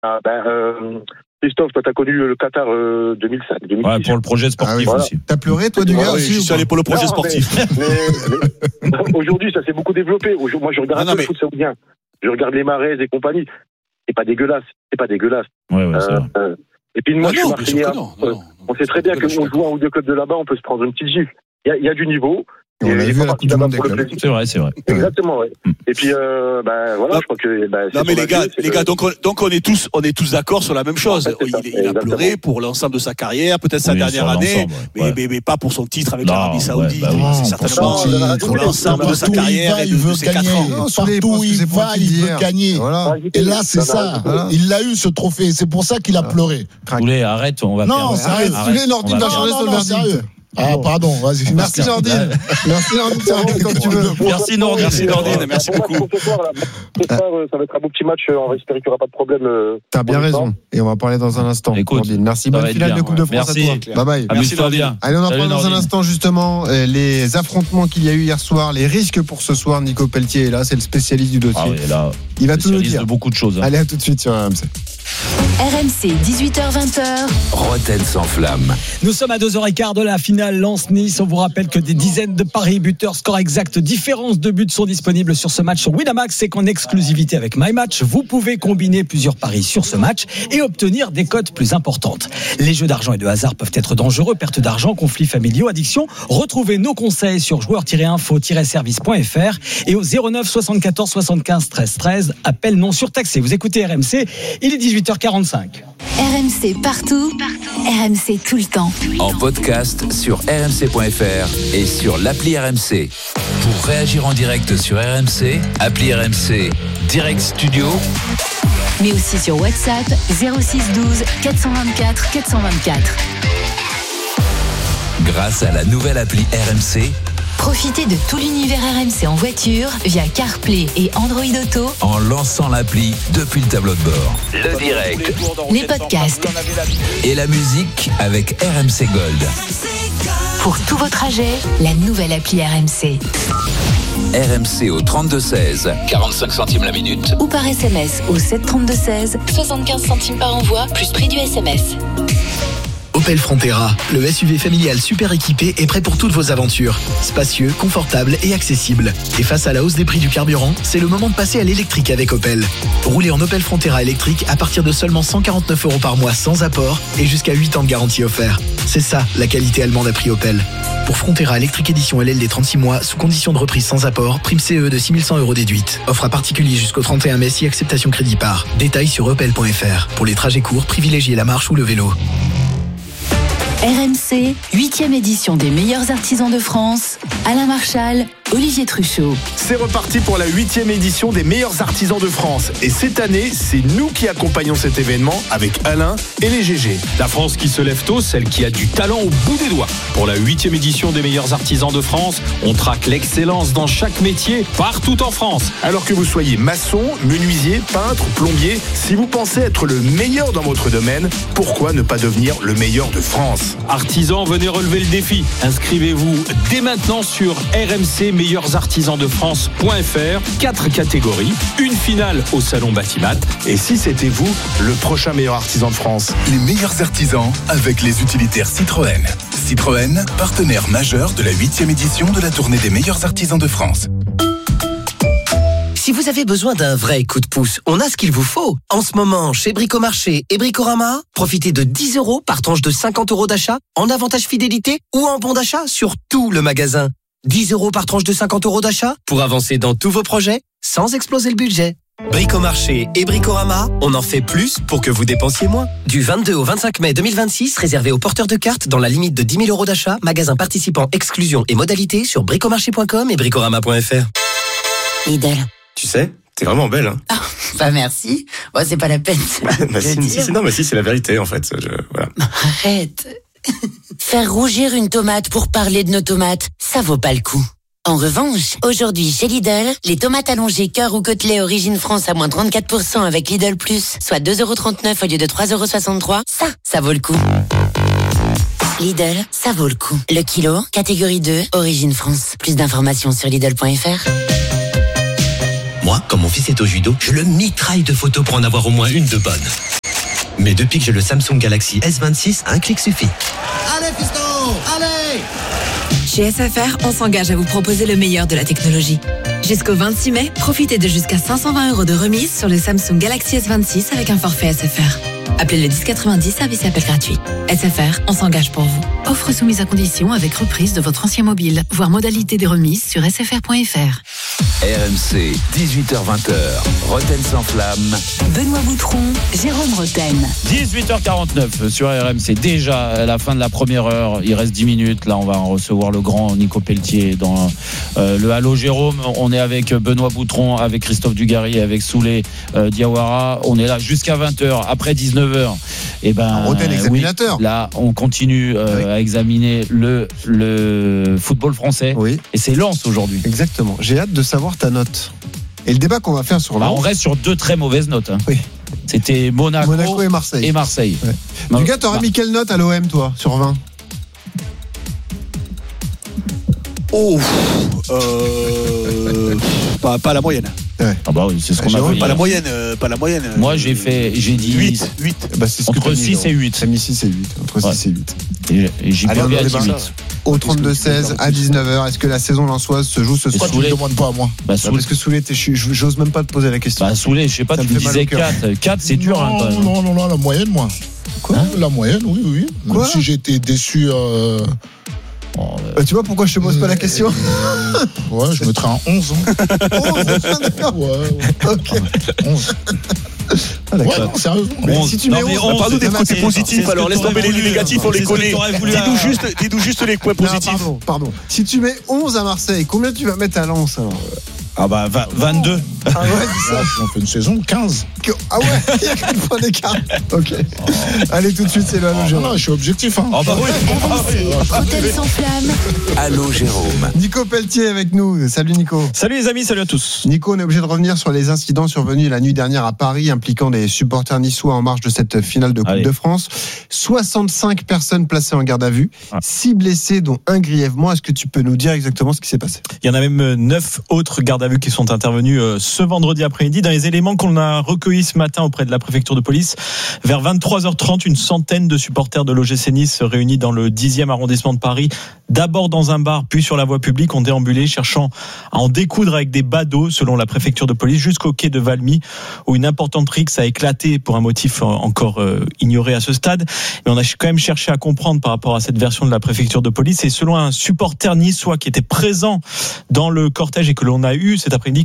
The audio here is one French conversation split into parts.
Christophe, toi, t'as connu le Qatar 2005, 2006. Ouais, pour le projet sportif aussi. T'as pleuré, toi, du gars aussi? Je suis allé pour le projet sportif. Mais aujourd'hui, ça s'est beaucoup développé. Moi, je regarde le foot saoudien. Je regarde les Mahrez et compagnie. C'est pas dégueulasse. Ouais, c'est vrai. Et puis, moi, je suis Marseillais. On sait très bien que on joue un ou deux clubs de là-bas, on peut se prendre une petite gifle. Il y a du niveau. On l'a vu à la Coupe du Monde des clubs. C'est vrai. Exactement, ouais. Et puis, voilà, je crois que. Non, mais les gars, donc on est tous d'accord sur la même chose. Il a pleuré pour l'ensemble de sa carrière, peut-être sa dernière année, mais pas pour son titre avec l'Arabie Saoudite. C'est certainement pour l'ensemble de sa carrière et de ses 4 ans. Partout où il va, il veut gagner. Et là, c'est ça. Il l'a eu, ce trophée. C'est pour ça qu'il a pleuré. Poulet, arrête, on va faire. Non, sérieux. Nordine va changer son verdict. Ah, pardon, vas-y. Merci Nordine. Merci Nordine, quand tu veux. Merci Nordine, merci beaucoup. Ça va être un beau petit match, on va espérer qu'il n'y aura pas de problème. T'as bien raison, et on va parler dans un instant. Écoute, Nordine, merci, bonne finale de Coupe de France à toi. Bye bye. Amuse-toi bien. Allez, on en parle dans un instant justement, les affrontements qu'il y a eu hier soir, les risques pour ce soir. Nico Pelletier est là, c'est le spécialiste du dossier. Ah oui, là, il va tout nous dire. De beaucoup de choses. Allez, à tout de suite sur RMC. RMC, 18h-20h. Roten sans flamme. Nous sommes à 2h15 de la finale Lens-Nice. On vous rappelle que des dizaines de paris buteurs, score exact, différence de buts sont disponibles sur ce match sur Winamax. C'est qu'en exclusivité avec MyMatch, vous pouvez combiner plusieurs paris sur ce match et obtenir des cotes plus importantes. Les jeux d'argent et de hasard peuvent être dangereux. Perte d'argent, conflits familiaux, addiction. Retrouvez nos conseils sur joueurs-info-service.fr et au 09 74 75 13 13. Appel non surtaxé. Vous écoutez RMC, il est 18h45. RMC partout, RMC tout le temps. En podcast sur rmc.fr et sur l'appli RMC. Pour réagir en direct sur RMC, appli RMC Direct Studio. Mais aussi sur WhatsApp 06 12 424 424. Grâce à la nouvelle appli RMC, profitez de tout l'univers RMC en voiture via CarPlay et Android Auto en lançant l'appli depuis le tableau de bord. Le direct, les podcasts et la musique avec RMC Gold. Pour tous vos trajets, la nouvelle appli RMC. RMC au 3216, 45 centimes la minute. Ou par SMS au 73216, 75 centimes par envoi, plus prix du SMS. Opel Frontera, le SUV familial super équipé est prêt pour toutes vos aventures. Spacieux, confortable et accessible. Et face à la hausse des prix du carburant, c'est le moment de passer à l'électrique avec Opel. Roulez en Opel Frontera électrique à partir de seulement 149 € par mois sans apport et jusqu'à 8 ans de garantie offert. C'est ça, la qualité allemande à prix Opel. Pour Frontera électrique édition LLD 36 mois, sous condition de reprise sans apport, prime CE de 6100 € déduite. Offre à particulier jusqu'au 31 mai si acceptation crédit par. Détails sur opel.fr. Pour les trajets courts, privilégiez la marche ou le vélo. RMC, 8e édition des meilleurs artisans de France. Alain Marchal, Olivier Truchot. C'est reparti pour la 8e édition des meilleurs artisans de France. Et cette année, c'est nous qui accompagnons cet événement avec Alain et les GG. La France qui se lève tôt, celle qui a du talent au bout des doigts. Pour la 8e édition des meilleurs artisans de France, on traque l'excellence dans chaque métier, partout en France. Alors que vous soyez maçon, menuisier, peintre, plombier, si vous pensez être le meilleur dans votre domaine, pourquoi ne pas devenir le meilleur de France ? Artisans, venez relever le défi. Inscrivez-vous dès maintenant sur rmcmeilleursartisansdefrance.fr. 4 catégories, une finale au salon Batimat. Et si c'était vous, le prochain meilleur artisan de France? Les meilleurs artisans avec les utilitaires Citroën. Citroën, partenaire majeur de la 8e édition de la tournée des meilleurs artisans de France. Si vous avez besoin d'un vrai coup de pouce, on a ce qu'il vous faut. En ce moment, chez Bricomarché et Bricorama, profitez de 10 € par tranche de 50 € d'achat en avantage fidélité ou en bon d'achat sur tout le magasin. 10 € par tranche de 50 € d'achat pour avancer dans tous vos projets sans exploser le budget. Bricomarché et Bricorama, on en fait plus pour que vous dépensiez moins. Du 22 au 25 mai 2026, réservé aux porteurs de cartes dans la limite de 10 000 € d'achat, magasin participant, exclusion et modalités sur bricomarché.com et bricorama.fr. Lidl. Tu sais, t'es vraiment belle, hein. Ah, bah merci. Bon, c'est pas la peine. Si, c'est la vérité, en fait. Voilà. Arrête. Faire rougir une tomate pour parler de nos tomates, ça vaut pas le coup. En revanche, aujourd'hui chez Lidl, les tomates allongées cœur ou côtelets origine France à moins 34% avec Lidl Plus, soit 2,39 € au lieu de 3,63 €, ça vaut le coup. Lidl, ça vaut le coup. Le kilo, catégorie 2, origine France. Plus d'informations sur Lidl.fr. Moi, quand mon fils est au judo, je le mitraille de photos pour en avoir au moins une de bonne. Mais depuis que j'ai le Samsung Galaxy S26, un clic suffit. Allez, fiston, allez! Chez SFR, on s'engage à vous proposer le meilleur de la technologie. Jusqu'au 26 mai, profitez de jusqu'à 520 € de remise sur le Samsung Galaxy S26 avec un forfait SFR. Appelez le 1090, service et appel gratuit. SFR, on s'engage pour vous. Offre soumise à condition avec reprise de votre ancien mobile. Voir modalité des remises sur sfr.fr. RMC, 18h-20h, Roten sans flamme. Benoît Boutron, Jérôme Roten. 18h49 sur RMC. Déjà à la fin de la première heure, il reste 10 minutes. Là, on va recevoir le grand Nico Pelletier dans le Halo Jérôme. On est avec Benoît Boutron, avec Christophe Dugarry, avec Souley Diawara. On est là jusqu'à 20h. Après 19h, et Roten examinateur. Oui, là, on continue à examiner le football français. Oui. Et c'est Lens aujourd'hui. Exactement. J'ai hâte de savoir ta note. Et le débat qu'on va faire sur Lens. On reste sur 2 très mauvaises notes. Hein. Oui. C'était Monaco et Marseille. Ouais. Lucas, t'aurais mis quelle note à l'OM, toi, sur 20? Pas la moyenne. Ouais. Ah bah oui, c'est ce qu'on a fait. Pas la moyenne. Moi, j'ai dit 8. Bah, c'est ce entre 6 et 8. T'as mis 6 et 8. Entre 6 et 8. Et j'ai pas mis à 8. Au 32-16 à 19h, est-ce que la saison lensoise se joue ce soir? Tu ne demandes pas à moi. Parce que Souley, j'ose même pas te poser la question. Bah Souley, je sais pas, tu me disais 4. 4, c'est dur. Non, la moyenne, moi. Quoi? La moyenne, oui. Même si j'ai été déçu. Tu vois pourquoi je te pose pas la question? Ouais, je mettrais un 11. 11, d'accord. Ouais. Ok. 11. Ah, d'accord. Ouais, non, sérieusement. Mais si tu mets 11, parle-nous des côtés positifs, alors laisse tomber les négatifs, on les connaît. Dis-nous juste les points positifs. Pardon. Si tu mets 11 à Marseille, combien tu vas mettre à Lens alors? Ah bah 22. Ah ouais, c'est ça. On fait une saison 15. Ah ouais, il y a 4 points d'écart. Ok. Allez, tout de suite, c'est le Halo Jérôme. Non, je suis objectif. Hein. Ah bah oui. Roten sans flamme. Allô Jérôme. Nico Pelletier avec nous. Salut Nico. Salut les amis, salut à tous. Nico, on est obligé de revenir sur les incidents survenus la nuit dernière à Paris, impliquant des supporters niçois en marge de cette finale de Coupe de France. 65 personnes placées en garde à vue, 6 blessés, dont un grièvement. Est-ce que tu peux nous dire exactement ce qui s'est passé? Il y en a même 9 autres gardes à vue qui sont intervenus ce vendredi après-midi. Dans les éléments qu'on a recueillis ce matin auprès de la préfecture de police, vers 23h30, une centaine de supporters de l'OGC Nice réunis dans le 10e arrondissement de Paris, d'abord dans un bar, puis sur la voie publique, ont déambulé cherchant à en découdre avec des badauds, selon la préfecture de police, jusqu'au quai de Valmy, où une importante rixe a éclaté pour un motif encore ignoré à ce stade. Mais on a quand même cherché à comprendre par rapport à cette version de la préfecture de police. Et selon un supporter niçois qui était présent dans le cortège et que l'on a eu cet après-midi,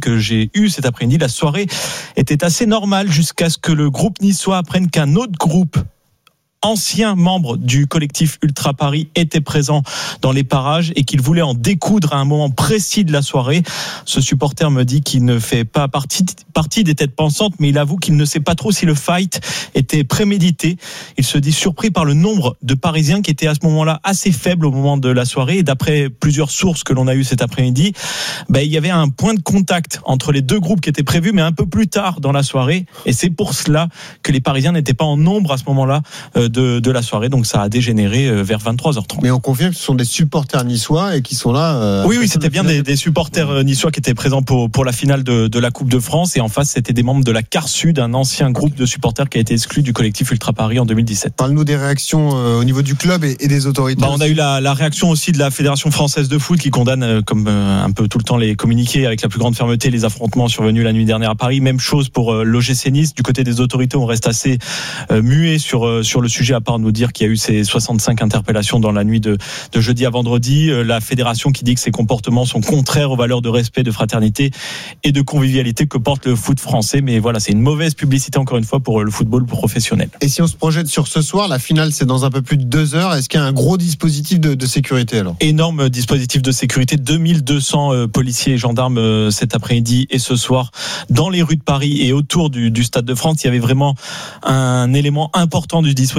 la soirée était assez normale jusqu'à ce que le groupe niçois apprenne qu'un autre groupe, ancien membre du collectif Ultra Paris, était présent dans les parages et qu'il voulait en découdre à un moment précis de la soirée. Ce supporter me dit qu'il ne fait pas partie des têtes pensantes, mais il avoue qu'il ne sait pas trop si le fight était prémédité. Il se dit surpris par le nombre de Parisiens qui étaient à ce moment-là assez faibles au moment de la soirée. Et d'après plusieurs sources que l'on a eues cet après-midi, il y avait un point de contact entre les deux groupes qui étaient prévus, mais un peu plus tard dans la soirée. Et c'est pour cela que les Parisiens n'étaient pas en nombre à ce moment-là de la soirée, donc ça a dégénéré vers 23h30. Mais on confirme que ce sont des supporters niçois et qui sont là. Oui, c'était bien des supporters niçois qui étaient présents pour la finale de la Coupe de France, et en face c'était des membres de la CAR Sud, un ancien groupe de supporters qui a été exclu du collectif Ultra Paris en 2017. Parle-nous des réactions au niveau du club et des autorités. On a eu la réaction aussi de la Fédération française de foot qui condamne comme un peu tout le temps les communiqués avec la plus grande fermeté les affrontements survenus la nuit dernière à Paris. Même chose pour l'OGC Nice. Du côté des autorités, on reste assez muet sur le sujet, à part nous dire qu'il y a eu ces 65 interpellations dans la nuit de jeudi à vendredi. La fédération qui dit que ces comportements sont contraires aux valeurs de respect, de fraternité et de convivialité que porte le foot français. Mais voilà, c'est une mauvaise publicité encore une fois pour le football professionnel. Et si on se projette sur ce soir, la finale c'est dans un peu plus de 2 heures. Est-ce qu'il y a un gros dispositif de sécurité alors? Énorme dispositif de sécurité, 2200 policiers et gendarmes cet après-midi et ce soir dans les rues de Paris et autour du Stade de France. Il y avait vraiment un élément important du dispositif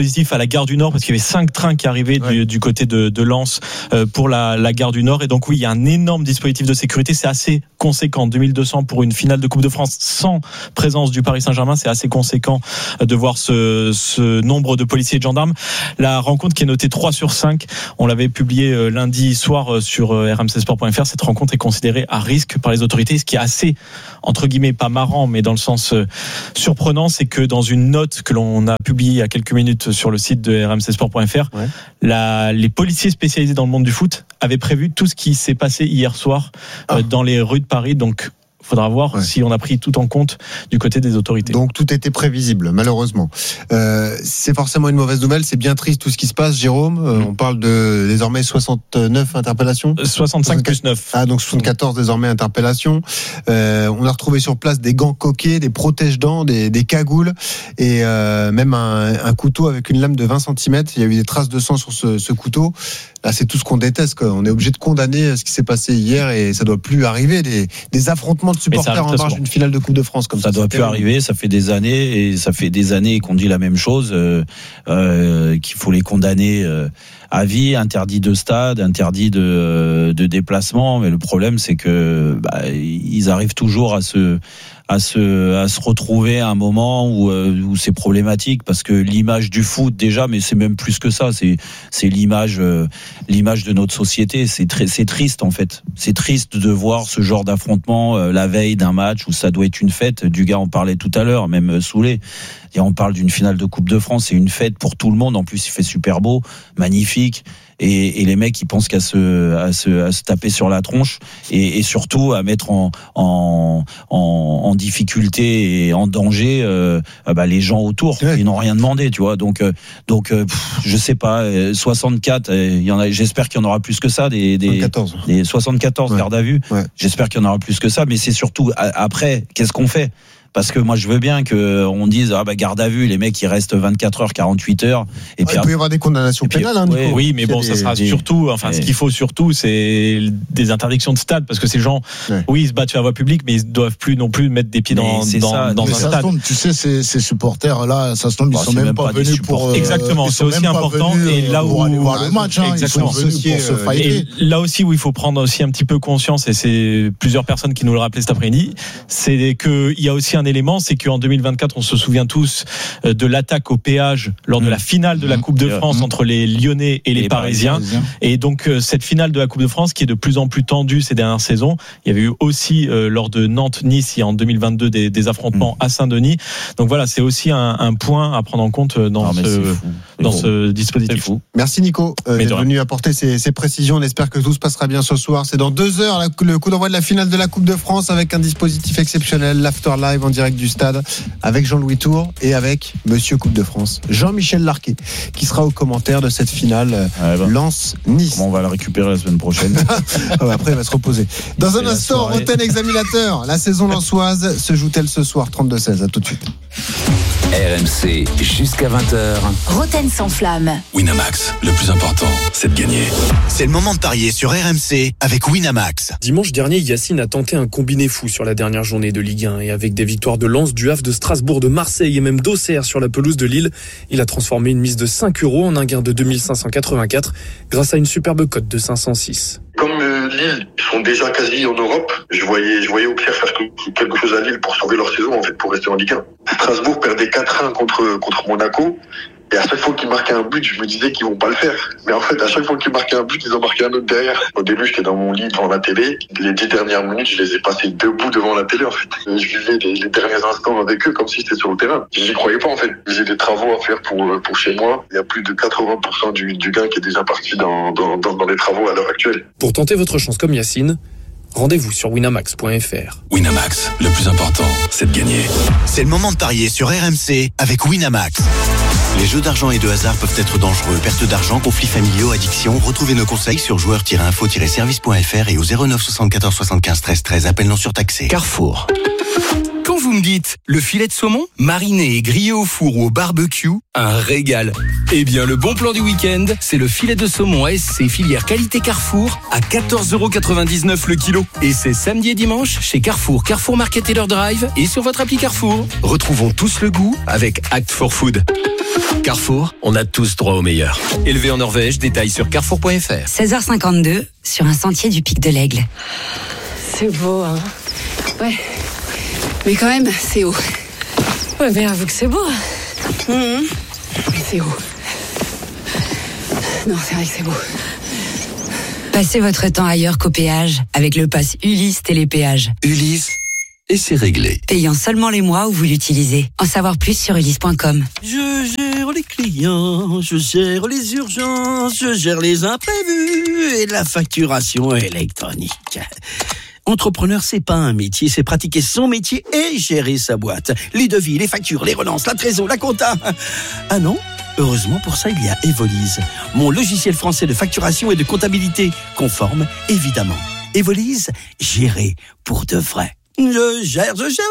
dispositif à la gare du Nord parce qu'il y avait 5 trains qui arrivaient du côté de Lens pour la gare du Nord. Et donc oui, il y a un énorme dispositif de sécurité. C'est assez conséquent. 2200 pour une finale de Coupe de France sans présence du Paris Saint-Germain. C'est assez conséquent de voir ce nombre de policiers et de gendarmes. La rencontre qui est notée 3/5, on l'avait publié lundi soir sur rmcsport.fr. Cette rencontre est considérée à risque par les autorités. Ce qui est assez, entre guillemets, pas marrant, mais dans le sens surprenant, c'est que dans une note que l'on a publiée il y a quelques minutes sur le site de rmcsport.fr, les policiers spécialisés dans le monde du foot avaient prévu tout ce qui s'est passé hier soir dans les rues de Paris. Donc il faudra voir si on a pris tout en compte du côté des autorités. Donc tout était prévisible, malheureusement. C'est forcément une mauvaise nouvelle, c'est bien triste tout ce qui se passe, Jérôme. On parle de désormais 69 interpellations. 65 plus 9. Ah, donc 74 désormais interpellations. On a retrouvé sur place des gants coquets, des protège-dents, des cagoules et même un couteau avec une lame de 20 cm. Il y a eu des traces de sang sur ce couteau. Là, c'est tout ce qu'on déteste, quoi. On est obligé de condamner ce qui s'est passé hier et ça doit plus arriver. Des affrontements de supporters en marge d'une finale de Coupe de France comme ça. Ça doit plus arriver. Ça fait des années qu'on dit la même chose, qu'il faut les condamner à vie, interdit de stade, interdit de déplacement. Mais le problème, c'est que ils arrivent toujours à se retrouver à un moment où c'est problématique parce que l'image du foot déjà, mais c'est même plus que ça, c'est l'image de notre société. C'est triste en fait. C'est triste de voir ce genre d'affrontement la veille d'un match où ça doit être une fête. Dugas en parlait tout à l'heure, même Soulet. Et on parle d'une finale de Coupe de France, c'est une fête pour tout le monde. En plus, il fait super beau, magnifique. Et les mecs, ils pensent qu'à se taper sur la tronche et surtout à mettre en difficulté et en danger les gens autour. Ils n'ont rien demandé, tu vois. Donc je sais pas, 64, j'espère qu'il y en aura plus que ça, des 74 gardes à vue. J'espère qu'il y en aura plus que ça, mais c'est surtout après, qu'est-ce qu'on fait? Parce que moi je veux bien qu'on dise garde à vue, les mecs ils restent 24 heures, 48 heures et puis il peut y avoir des condamnations pénales, Nico. Oui, mais bon, ça sera surtout ce qu'il faut surtout, c'est des interdictions de stade parce que ces gens ils se battent sur la voie publique mais ils doivent plus non plus mettre des pieds dans un stade. Tu sais, ces supporters là, ça se tombe, ils sont même pas venus pour exactement, c'est aussi important et là où aller voir le match, ils sont venus pour se fighter. Là aussi où il faut prendre aussi un petit peu conscience, et c'est plusieurs personnes qui nous le rappelaient cet après-midi, c'est que il y a aussi un élément, c'est qu'en 2024, on se souvient tous de l'attaque au péage lors de la finale de la Coupe de France entre les Lyonnais et les Parisiens. Et donc, cette finale de la Coupe de France qui est de plus en plus tendue ces dernières saisons, il y avait eu aussi lors de Nantes-Nice en 2022 des affrontements à Saint-Denis. Donc voilà, c'est aussi un point à prendre en compte dans ce dispositif. Merci Nico d'être venu apporter ces précisions. On espère que tout se passera bien ce soir. C'est dans 2 heures le coup d'envoi de la finale de la Coupe de France avec un dispositif exceptionnel, l'After Live en direct du stade avec Jean-Louis Tour et avec Monsieur Coupe de France, Jean-Michel Larquet, qui sera au commentaire de cette finale Lens-Nice. On va la récupérer la semaine prochaine. Après, il va se reposer. Dans un instant, Roten Examinateur. La saison lensoise se joue-t-elle ce soir? 32-16, à tout de suite. RMC jusqu'à 20h. Roten sans flamme. Winamax, le plus important, c'est de gagner. C'est le moment de parier sur RMC avec Winamax. Dimanche dernier, Yacine a tenté un combiné fou sur la dernière journée de Ligue 1 et avec des victoires de Lens, du Havre, de Strasbourg, de Marseille et même d'Auxerre sur la pelouse de Lille, il a transformé une mise de 5 € en un gain de 2584 grâce à une superbe cote de 506. Comme Lille, ils sont déjà quasi en Europe, je voyais Auxerre faire quelque chose à Lille pour sauver leur saison, en fait, pour rester en Ligue 1. Strasbourg perdait 4-1 contre Monaco. Et à chaque fois qu'ils marquaient un but, je me disais qu'ils vont pas le faire. Mais en fait, à chaque fois qu'ils marquaient un but, ils en marquaient un autre derrière. Au début, j'étais dans mon lit devant la télé. Les 10 dernières minutes, je les ai passées debout devant la télé, en fait. Je vivais les derniers instants avec eux comme si c'était sur le terrain. J'y croyais pas, en fait. J'ai des travaux à faire pour chez moi. Il y a plus de 80% du gain qui est déjà parti dans les travaux à l'heure actuelle. Pour tenter votre chance comme Yacine, rendez-vous sur winamax.fr. Winamax, le plus important, c'est de gagner. C'est le moment de parier sur RMC avec Winamax. Les jeux d'argent et de hasard peuvent être dangereux. Perte d'argent, conflits familiaux, addiction. Retrouvez nos conseils sur joueurs-info-service.fr et au 09 74 75 13 13. Appel non surtaxé. Carrefour. Quand vous me dites le filet de saumon, mariné et grillé au four ou au barbecue, un régal. Eh bien, le bon plan du week-end, c'est le filet de saumon ASC filière qualité Carrefour à 14,99€ le kilo. Et c'est samedi et dimanche chez Carrefour, Carrefour Market Taylor Drive et sur votre appli Carrefour. Retrouvons tous le goût avec Act for Food. Carrefour, on a tous droit au meilleur. Élevé en Norvège, détails sur carrefour.fr. 16h52, sur un sentier du Pic de l'Aigle. C'est beau, hein. Ouais. Mais quand même, c'est haut. Ouais, mais avoue que c'est beau. Mais c'est haut. Non, c'est vrai que c'est beau. Passez votre temps ailleurs qu'au péage avec le pass Ulysse Télépéage. Ulysse, et c'est réglé. Payant seulement les mois où vous l'utilisez. En savoir plus sur ulysse.com. Je gère les clients, je gère les urgences, je gère les imprévus et la facturation électronique. Entrepreneur, c'est pas un métier, c'est pratiquer son métier et gérer sa boîte. Les devis, les factures, les relances, la trésor, la compta. Ah non ? Heureusement, pour ça, il y a Evolise, mon logiciel français de facturation et de comptabilité, conforme, évidemment. Evolise, gérer pour de vrai. Je gère.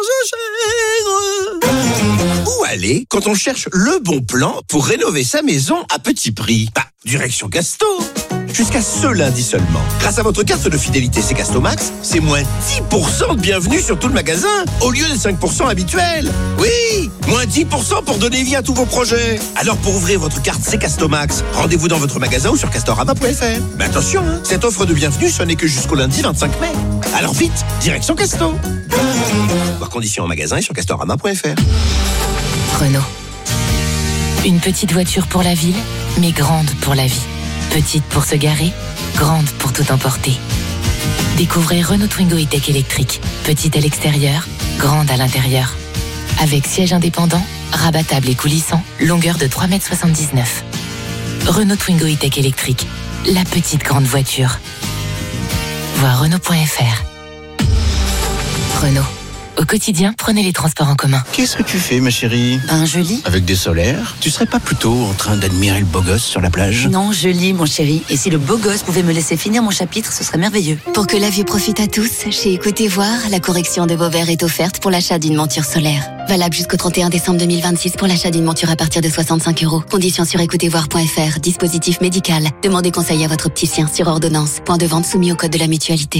Où aller quand on cherche le bon plan pour rénover sa maison à petit prix ? Direction Casto. Jusqu'à ce lundi seulement. Grâce à votre carte de fidélité C'est Casto Max, c'est moins 10% de bienvenue sur tout le magasin, au lieu des 5% habituels. Oui, moins 10% pour donner vie à tous vos projets. Alors pour ouvrir votre carte C'est Casto Max, rendez-vous dans votre magasin ou sur castorama.fr. Mais attention, cette offre de bienvenue, ce n'est que jusqu'au lundi 25 mai. Alors vite, direction Casto. Voir conditions en magasin et sur castorama.fr. Renault. Une petite voiture pour la ville, mais grande pour la vie. Petite pour se garer, grande pour tout emporter. Découvrez Renault Twingo E-Tech électrique. Petite à l'extérieur, grande à l'intérieur. Avec siège indépendant, rabattable et coulissant, longueur de 3,79 m. Renault Twingo E-Tech électrique. La petite grande voiture. Voir Renault.fr. Renault. Au quotidien, prenez les transports en commun. Qu'est-ce que tu fais, ma chérie ? Je lis. Avec des solaires ? Tu serais pas plutôt en train d'admirer le beau gosse sur la plage ? Non, je lis, mon chéri. Et si le beau gosse pouvait me laisser finir mon chapitre, ce serait merveilleux. Pour que la vue profite à tous, chez Écoutez Voir, la correction de vos verres est offerte pour l'achat d'une monture solaire. Valable jusqu'au 31 décembre 2026 pour l'achat d'une monture à partir de 65 €. Conditions sur écoutezvoir.fr. Dispositif médical. Demandez conseil à votre opticien sur ordonnance. Point de vente soumis au code de la mutualité.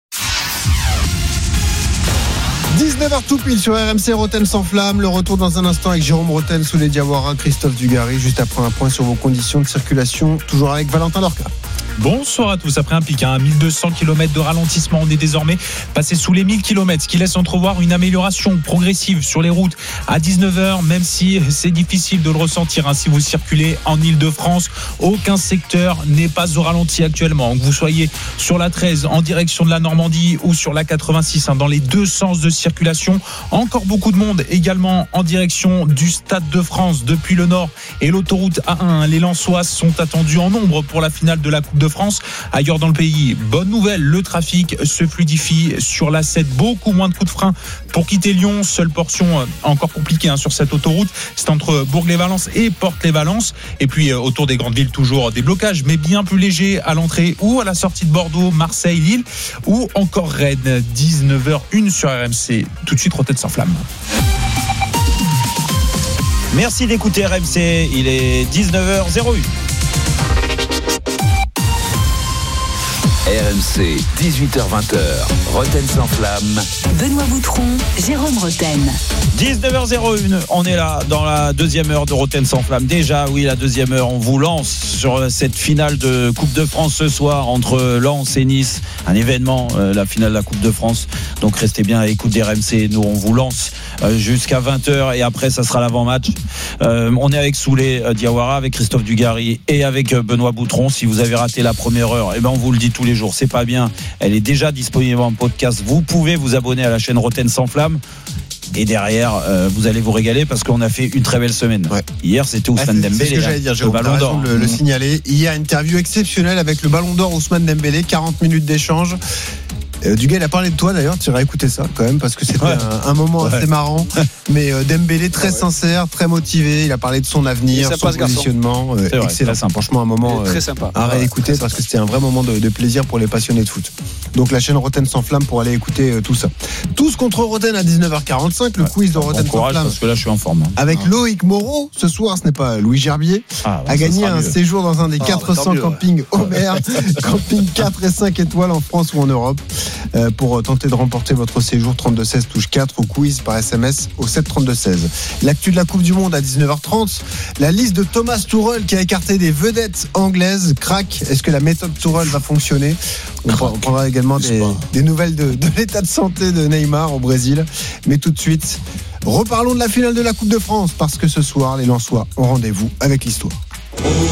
19h tout pile sur RMC, Roten sans flamme. Le retour dans un instant avec Jérôme Roten, Souley Diawara, Christophe Dugarry. Juste après un point sur vos conditions de circulation. Toujours avec Valentin Lorca. Bonsoir à tous. Après un pic à 1200 km de ralentissement, on est désormais passé sous les 1000 km, ce qui laisse entrevoir une amélioration progressive sur les routes à 19h, même si c'est difficile de le ressentir si vous circulez en Ile-de-France. Aucun secteur n'est pas au ralenti actuellement. Que vous soyez sur la 13 en direction de la Normandie ou sur la 86, dans les deux sens de circulation. Encore beaucoup de monde également en direction du Stade de France depuis le nord et l'autoroute A1. Les Lensois sont attendus en nombre pour la finale de la Coupe de France. Ailleurs dans le pays, bonne nouvelle, le trafic se fluidifie sur la 7. Beaucoup moins de coups de frein pour quitter Lyon. Seule portion encore compliquée sur cette autoroute, c'est entre Bourg-les-Valences et Portes-les-Valences. Et puis autour des grandes villes, toujours des blocages, mais bien plus légers à l'entrée ou à la sortie de Bordeaux, Marseille, Lille ou encore Rennes. 19h01 sur RMC. Tout de suite, Roten sans flamme. Merci d'écouter RMC. Il est 19h01. RMC, 18h-20h, Roten sans flamme. Benoît Boutron, Jérôme Roten. 19h01, on est là dans la deuxième heure de Roten sans flamme. Déjà, oui, la deuxième heure, on vous lance sur cette finale de Coupe de France ce soir entre Lens et Nice. Un événement, la finale de la Coupe de France. Donc restez bien à l'écoute d'RMC. Nous, on vous lance jusqu'à 20h et après, ça sera l'avant-match. On est avec Souley Diawara, avec Christophe Dugarry et avec Benoît Boutron. Si vous avez raté la première heure, on vous le dit tous les jours, c'est pas bien. Elle est déjà disponible en podcast. Vous pouvez vous abonner à la chaîne Roten sans flamme. Et derrière, vous allez vous régaler parce qu'on a fait une très belle semaine. Ouais. Hier, c'était Ousmane Dembélé. C'est ce que j'allais dire, Jérôme, le Ballon d'Or. Le signaler. Hier, interview exceptionnelle avec le Ballon d'Or Ousmane Dembélé. 40 minutes d'échange. Dugas, il a parlé de toi d'ailleurs, tu iras écouter ça quand même parce que c'était un moment assez marrant. Mais Dembélé très sincère, très motivé, il a parlé de son avenir, son positionnement. Excellent, franchement un moment à réécouter parce que c'était un vrai moment de plaisir pour les passionnés de foot. Donc la chaîne Roten sans flamme pour aller écouter tout ça. Tous contre Roten à 19h45, le quiz de Roten sans flamme. Parce que là je suis en forme. Avec Loïc Moreau, ce soir, ce n'est pas Louis Gerbier, a gagné un séjour dans un des 400 campings Homer, camping 4 et 5 étoiles en France ou en Europe. Pour tenter de remporter votre séjour 32-16 touche 4 au quiz par SMS au 7-32-16. L'actu de la Coupe du Monde à 19h30. La liste de Thomas Tuchel qui a écarté des vedettes anglaises craque. Est-ce que la méthode Tuchel va fonctionner? On prendra également des nouvelles de l'état de santé de Neymar au Brésil. Mais tout de suite, reparlons de la finale de la Coupe de France parce que ce soir, les Lensois ont rendez-vous avec l'histoire.